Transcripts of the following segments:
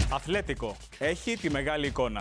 Αθλέτικο. Έχει τη μεγάλη εικόνα.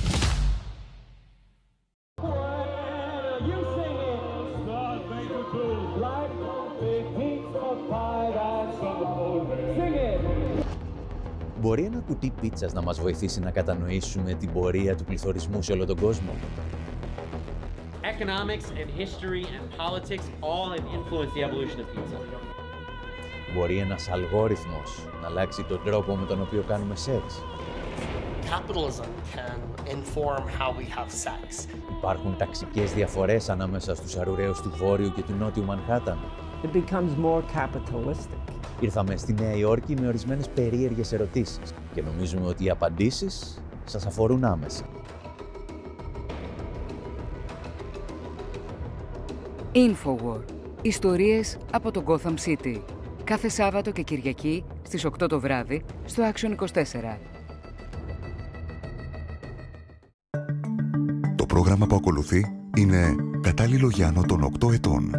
Μπορεί ένα κουτί πίτσας να μας βοηθήσει να κατανοήσουμε την πορεία του πληθωρισμού σε όλο τον κόσμο? Economics and history and politics all have influenced the evolution of pizza. Μπορεί ένας αλγόριθμος να αλλάξει τον τρόπο με τον οποίο κάνουμε σεξ? Capitalism can inform how we have sex. Υπάρχουν ταξικές διαφορές ανάμεσα στους αρουραίους του Βόρειου και του Νότιου Μανχάταν? It becomes more capitalistic. Ήρθαμε στη Νέα Υόρκη με ορισμένες περίεργες ερωτήσεις και νομίζουμε ότι οι απαντήσεις σας αφορούν άμεσα. Infowar. Ιστορίες από το Gotham City. Κάθε Σάββατο και Κυριακή στις 8 το βράδυ στο Action 24. Το πρόγραμμα που ακολουθεί είναι κατάλληλο για άνω των 8 ετών.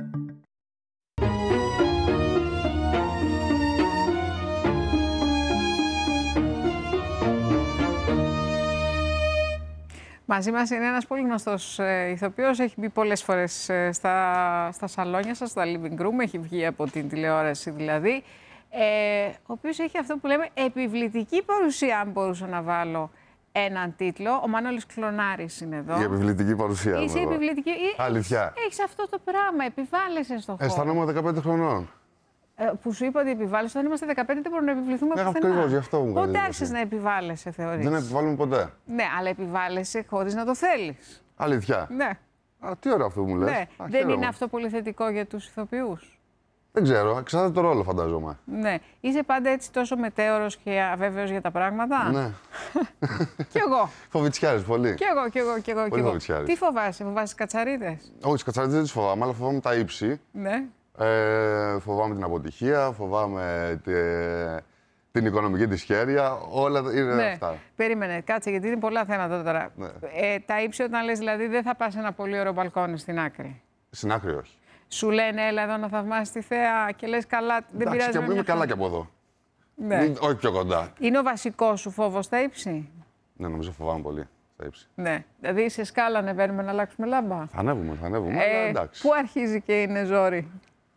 Μαζί μας είναι ένας πολύ γνωστός ηθοποιός, έχει μπει πολλές φορές στα σαλόνια σας, στα living room, έχει βγει από την τηλεόραση δηλαδή, ο οποίος έχει αυτό που λέμε επιβλητική παρουσία, αν μπορούσα να βάλω έναν τίτλο. Ο Μανώλης Κλωνάρης είναι εδώ. Η επιβλητική παρουσία. Είσαι επιβλητική. Αλήθεια. Έχεις αυτό το πράγμα, επιβάλλεσαι στον χώρο. Αισθανόμαι 15 χρονών. Που σου είπα ότι επιβάλλεσαι, όταν είμαστε 15 δεν μπορούμε να επιβληθούμε πουθενά. Ακριβώς, γι' αυτό μου Πότε άρχισες να επιβάλλεσαι, θεωρείς? Δεν επιβάλλουμε ποτέ. Ναι, αλλά επιβάλλεσαι χωρίς να το θέλεις. Αλήθεια. Ναι. Τι ωραίο αυτό που μου λες. Ναι. Δεν είναι αυτό πολύ θετικό για τους ηθοποιούς? Δεν ξέρω, εξαρτάται το ρόλο, φαντάζομαι. Ναι. Είσαι πάντα έτσι τόσο μετέωρος και αβέβαιος για τα πράγματα? Ναι. Κι εγώ. Φοβητσιάρης πολύ. Κι εγώ. Πολύ φοβητσιάρης. Τι φοβάσαι κατσαρίδες? Όχι, τις κατσαρίδες δεν τις φοβάμαι, αλλά φοβάμαι τα ύψη. Ναι. Φοβάμαι την αποτυχία, φοβάμαι την οικονομική της χέρια, όλα είναι αυτά. Περίμενε, κάτσε, γιατί είναι πολλά θέματα τώρα. Ναι. Τα ύψη, όταν λες δηλαδή, δεν θα πας ένα πολύ ωραίο μπαλκόνι στην άκρη? Στην άκρη όχι. Σου λένε, έλα εδώ να θαυμάσεις τη θέα και λες καλά, δεν πειράζει. Και είμαι καλά και από εδώ. Ναι. Όχι πιο κοντά. Είναι ο βασικός σου φόβος τα ύψη? Ναι, νομίζω φοβάμαι πολύ τα ύψη. Ναι. Δηλαδή σε σκάλα ανεβαίνουμε να αλλάξουμε λάμπα? Θα ανέβουμε, αλλά εντάξει. Πού αρχίζει και είναι ζόρι?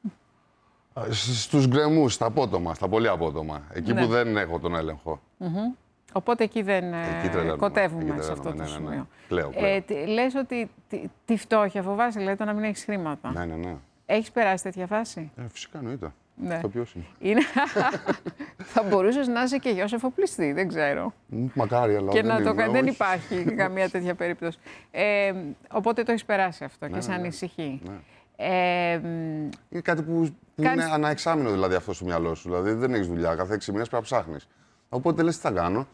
Στους γκρεμούς, στα απότομα, στα πολύ απότομα. Εκεί που δεν έχω τον έλεγχο. Οπότε εκεί δεν κοτεύουμε σε αυτό το σημείο. Πλέον. Λες ότι τη φτώχεια φοβάσαι, δηλαδή το να μην έχεις χρήματα. Ναι. Έχεις περάσει τέτοια φάση? Φυσικά, εννοείται. Ναι. Ηθοποιός είμαι. Θα μπορούσες να είσαι και γιος εφοπλιστή, δεν ξέρω. Μακάρι, αλλά και να το κάνει. Δεν υπάρχει καμία τέτοια περίπτωση. Οπότε το έχεις περάσει αυτό και σε ανησυχεί. Ναι. Είναι κάτι που είναι αναεξάμηνο δηλαδή αυτό στο μυαλό σου. Δηλαδή δεν έχεις δουλειά, κάθε 6 μήνες πρέπει να ψάχνεις. Οπότε λες τι θα κάνω.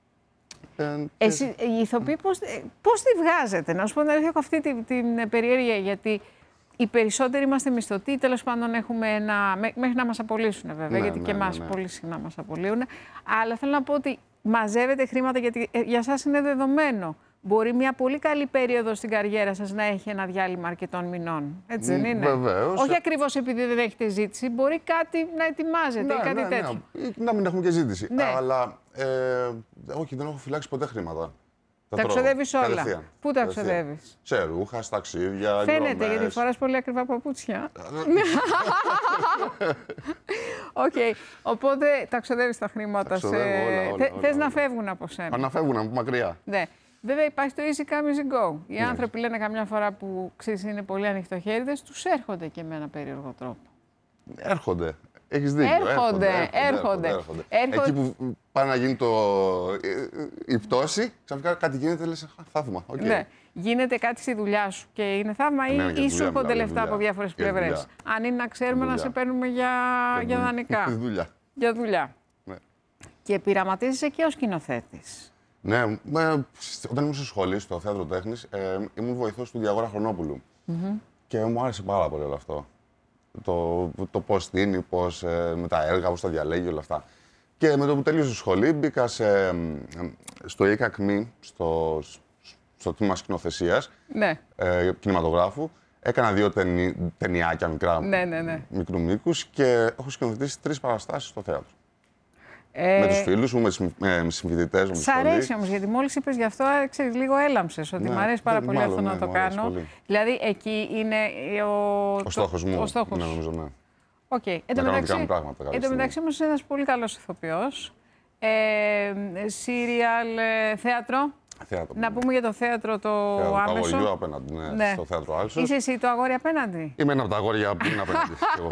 Εσύ, οι ηθοποιοί πώς τη βγάζετε? Να σου πω την αλήθεια, έχω αυτή την περιέργεια, γιατί οι περισσότεροι είμαστε μισθωτοί, τέλος πάντων έχουμε μέχρι να μας απολύσουν βέβαια, γιατί και εμάς πολύ συχνά μας απολύουν. Αλλά θέλω να πω ότι μαζεύετε χρήματα, γιατί για σας είναι δεδομένο. Μπορεί μια πολύ καλή περίοδο στην καριέρα σας να έχει ένα διάλειμμα αρκετών μηνών. Έτσι δεν είναι? Βεβαίως. Όχι ακριβώς επειδή δεν έχετε ζήτηση, μπορεί κάτι να ετοιμάζετε ή κάτι τέτοιο. Να μην έχουμε και ζήτηση. Ναι. Αλλά όχι, δεν έχω φυλάξει ποτέ χρήματα. Τα ξοδεύεις όλα. Κατευθείαν. Πού τα ξοδεύεις? Σε ρούχα, στα ταξίδια. Φαίνεται, γιατί φοράς πολύ ακριβά παπούτσια. Οκ. Οπότε τα ξοδεύεις τα χρήματα. Θες να φεύγουν από σένα? Να φεύγουν από μακριά. Ναι. Βέβαια υπάρχει το easy come, easy go. Οι άνθρωποι λένε καμιά φορά που ξέρεις είναι πολύ ανοιχτοχέριδες, τους έρχονται και με ένα περίεργο τρόπο. Έρχονται. Έχεις δίκιο. Έρχονται. Εκεί που πάει να γίνει η πτώση, ξαφνικά κάτι γίνεται, λες θαύμα. Okay. Ναι. Γίνεται κάτι στη δουλειά σου και είναι θαύμα, ή σου έρχονται λεφτά από διάφορες πλευρές? Αν είναι να ξέρουμε να σε παίρνουμε για δανεικά. Για δουλειά. Ναι. Και πειραματίζεσαι και ως σκηνοθέτης. Ναι, όταν ήμουν στο σχολείο, στο θέατρο τέχνης, ήμουν βοηθός του Διαγόρα Χρονόπουλου. Και μου άρεσε πάρα πολύ όλο αυτό. Το πώς στείνει, πώς με τα έργα, πώς τα διαλέγει, όλα αυτά. Και με το που τελείωσε το σχολείο, μπήκα στο ΙΚΑΚΜΗ, στο τμήμα σκηνοθεσίας, κινηματογράφου. Έκανα 2 ταινιάκια μικρά, μικρού μήκους και έχω σκηνοθετήσει 3 παραστάσεις στο θέατρο. Με τους φίλους μου, με συμφοιτητές μου. Σ' αρέσει όμως, γιατί μόλις είπες γι' αυτό, ξέρεις, λίγο έλαμψες, ότι μου αρέσει πάρα πολύ αυτό να το κάνω. Δηλαδή, εκεί είναι ο στόχος μου. Ο στόχος. Ναι, νομίζω, ναι. Οκ. Εν τω μεταξύ όμως είσαι ένας πολύ καλός ηθοποιός. Σύριαλ, θέατρο. Να πούμε για το θέατρο το άμεσο. Το αγοριού απέναντι, ναι, στο θέατρο Άλσος. Είσαι εσύ το αγόρι απέναντι. Είμαι ένα από τα αγόρια που είναι απέναντι.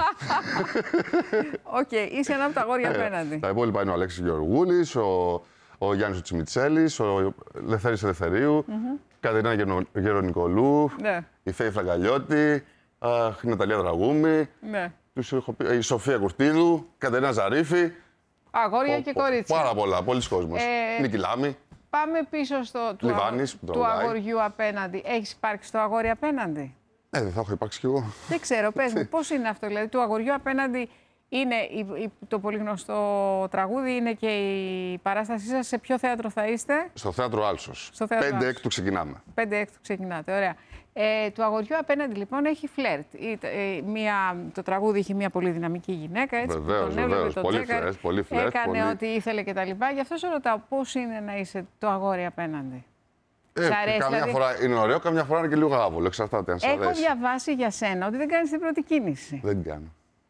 Οκ, είσαι ένα από τα αγόρια απέναντι. Τα υπόλοιπα είναι ο Αλέξης Γεωργούλης, ο Γιάννης Τσιμιτσέλης, ο Λευθέρης Ελευθερίου, Κατερίνα Γερονικολού, η Φέη Φραγκαλιώτη, η Ναταλία Δραγούμη, η Σοφία Κουρτίδου, Κατερίνα Ζαρίφη. Αγόρια και κορίτσια. Πάρα πολλά, πολλοί κόσμος. Νίκη Λάμη. Πάμε πίσω του αγοριού απέναντι. Έχεις υπάρξει στο αγόρι απέναντι? Δεν θα έχω υπάρξει κι εγώ. Δεν ξέρω, πες μου, πώς είναι αυτό, δηλαδή, του αγοριού απέναντι είναι το πολύ γνωστό τραγούδι, είναι και η παράστασή σας. Σε ποιο θέατρο θα είστε? Στο θέατρο Άλσος. 5 έκτου ξεκινάμε. 5 έκτου ξεκινάτε, ωραία. Του αγοριού απέναντι λοιπόν έχει φλερτ. Το τραγούδι είχε μια πολύ δυναμική γυναίκα, έτσι. Βεβαίως, πολύ φλερτ. Έκανε ό,τι ήθελε κτλ. Γι' αυτό σε ρωτάω, πώς είναι να είσαι το αγόρι απέναντι? Καμιά φορά είναι ωραίο, καμιά φορά είναι και λίγο άβολο. Εξαρτάται αν σ' αρέσει. Έχω διαβάσει για σένα ότι δεν κάνεις την πρώτη κίνηση. Δεν την κάνω.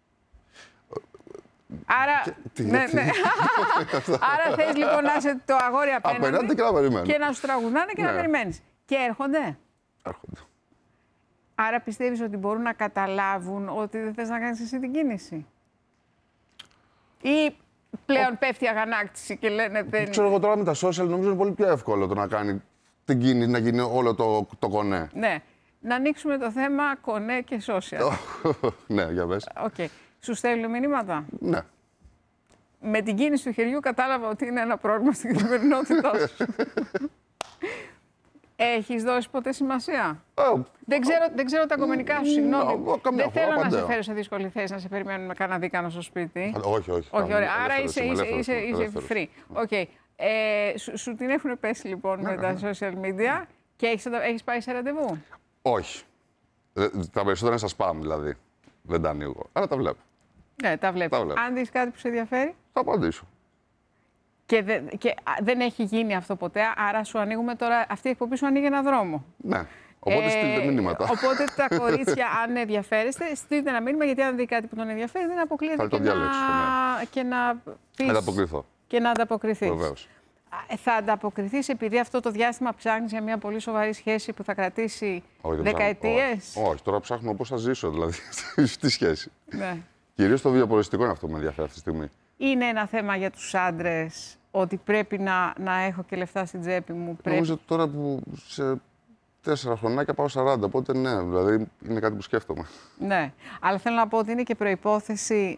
Άρα, Άρα θες λοιπόν να είσαι το αγόρι απέναντι και να σου τραγουδάνε και να περιμένεις. Και έρχονται. Έρχονται. Άρα πιστεύεις ότι μπορούν να καταλάβουν ότι δεν θες να κάνεις εσύ την κίνηση? Ή πλέον πέφτει η αγανάκτηση και λένε δεν... Ξέρω εγώ τώρα με τα social νομίζω είναι πολύ πιο εύκολο το να κάνει την κίνηση, να γίνει όλο το κονέ. Ναι. Να ανοίξουμε το θέμα κονέ και social. Ναι, για πες. Okay. Σου στέλνουν μηνύματα? Ναι. Με την κίνηση του χεριού κατάλαβα ότι είναι ένα πρόβλημα στην καθημερινότητά σου. Έχεις δώσει ποτέ σημασία? Δεν ξέρω τα κομμενικά σου, συγγνώμη. Δεν θέλω να σε φέρω σε δύσκολη θέση, να σε περιμένουν με κανένα δίκανο στο σπίτι. Όχι. Ωραία. Άρα είσαι free. Okay. Σου την έχουν πέσει λοιπόν με τα social media και έχεις πάει σε ραντεβού? Όχι. Τα περισσότερα είναι στα spam δηλαδή. Δεν τα ανοίγω. Αλλά τα βλέπω. Ναι, τα βλέπω. Αν δεις κάτι που σε ενδιαφέρει, θα απαντήσω. Και δεν έχει γίνει αυτό ποτέ, άρα σου ανοίγουμε τώρα, αυτή η εκπομπή σου ανοίγει ένα δρόμο. Ναι, οπότε στείλτε μήνυματα. Οπότε τα κορίτσια, αν ενδιαφέρεστε, στείλτε ένα μήνυμα, γιατί αν δει κάτι που τον ενδιαφέρει, δεν αποκλείεται και να πεις... Να ανταποκριθώ. Και να ανταποκριθείς. Βεβαίως. Θα ανταποκριθείς επειδή αυτό το διάστημα ψάχνεις για μια πολύ σοβαρή σχέση που θα κρατήσει δεκαετίες? Όχι, τώρα ψάχνω πώς θα ζήσω, δηλαδή, στη σχέση. Ναι. Κυρίως το βιοποριστικό είναι αυτό που με ενδιαφέρει αυτή τη στιγμή. Είναι ένα θέμα για τους άντρες ότι πρέπει να έχω και λεφτά στην τσέπη μου? Νομίζω τώρα που σε 4 χρονάκια πάω 40, οπότε ναι, δηλαδή είναι κάτι που σκέφτομαι. Ναι, αλλά θέλω να πω ότι είναι και προϋπόθεση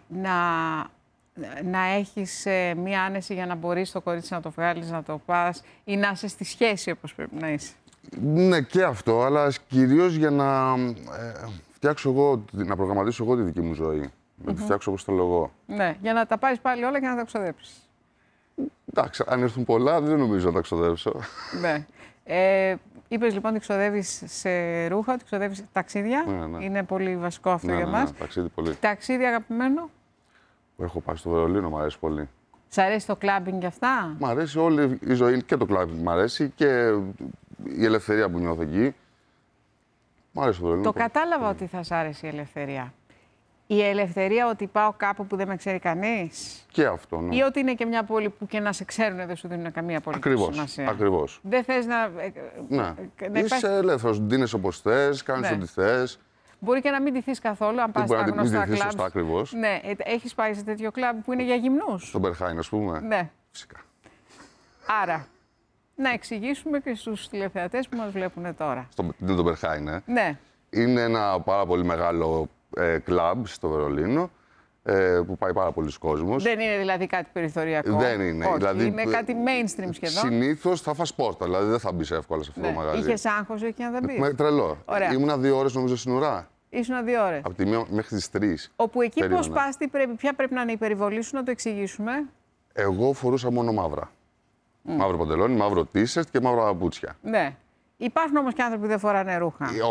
να έχεις μία άνεση για να μπορείς το κορίτσι να το βγάλεις, να το πας ή να είσαι στη σχέση όπως πρέπει να είσαι. Ναι, και αυτό, αλλά κυρίως για να φτιάξω εγώ, να προγραμματίσω εγώ τη δική μου ζωή. Να τη φτιάξω όπως θέλω εγώ. Ναι, για να τα πάρεις πάλι όλα και να τα ξοδέψεις. Εντάξει, αν έρθουν πολλά, δεν νομίζω να τα ξοδέψω. Ναι. Είπες λοιπόν ότι ξοδεύεις σε ρούχα, ότι ξοδεύεις ταξίδια. Ναι. Είναι πολύ βασικό αυτό για μας. Ναι, ταξίδι πολύ. Ταξίδι αγαπημένο? Έχω πάει στο Βερολίνο, μου αρέσει πολύ. Σ' αρέσει το κλάμπινγκ και αυτά? Μ' αρέσει όλη η ζωή και το κλάμπινγκ μ' αρέσει και η ελευθερία που νιώθω εκεί. Μ' αρέσει το Βερολίνο. Το κατάλαβα ότι θα σ' άρεσε η ελευθερία. Η ελευθερία ότι πάω κάπου που δεν με ξέρει κανείς. Και αυτό, ναι. Ή ότι είναι και μια πόλη που και να σε ξέρουν δεν σου δίνουν καμία απολύτως σημασία. Ακριβώς. Δεν θες να... Ναι. Είσαι ελεύθερος, ντύνεσαι όπως θες, κάνεις ό,τι θες. Μπορεί και να μην ντυθείς καθόλου, αν πας στα γνωστά κλαμπ. Σωστά, ακριβώς. Ναι. Έχεις πάει σε τέτοιο κλαμπ που είναι για γυμνούς? Στον Μπερχάιν, ας πούμε. Ναι. Φυσικά. Άρα, να εξηγήσουμε και στους τηλεθεατές που μας βλέπουν τώρα. Είναι το Μπερχάιν, Ναι. Είναι ένα πάρα πολύ μεγάλο κλαμπ στο Βερολίνο, που πάει πάρα πολλοί κόσμος. Δεν είναι δηλαδή κάτι περιθωριακό? Δεν είναι. Όχι, δηλαδή, είναι κάτι mainstream σχεδόν. Συνήθως θα φας πόρτα, δηλαδή δεν θα μπεις εύκολα σε αυτό το μαγαζί. Είχες άγχος εκεί να δεν μπεις? Τρελό. Ωραία. Ήμουνα 2 ώρες νομίζω στην ουρά. Ήσουνα 2 ώρες. Από τη 1 μέχρι τις 3. Όπου εκεί πώς πας, ποια πρέπει να είναι η περιβολή σου, να το εξηγήσουμε? Εγώ φορούσα μόνο μαύρα. Μαύρο παντελόνι, μαύρο t-shirt και μαύρα παπούτσια. Ναι. Υπάρχουν όμως και άνθρωποι που δεν φοράνε ρούχα.